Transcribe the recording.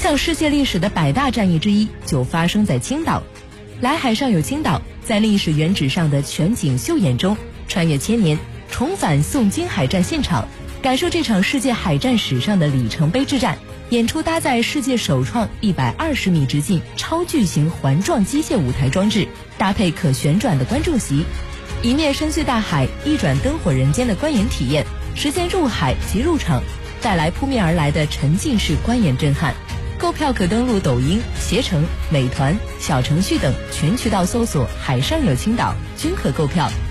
影响世界历史的100大战役之一就发生在青岛。来海上有青岛，在历史原址上的全景秀演中，穿越千年，重返宋金海战现场，感受这场世界海战史上的里程碑之战。演出搭载世界首创120米直径超巨型环状机械舞台装置，搭配可旋转的观众席，一面深邃大海，一转灯火人间的观演体验，实现入海即入场，带来扑面而来的沉浸式观演震撼。购票可登录抖音、携程、美团、小程序等全渠道搜索“海上有青岛”，均可购票。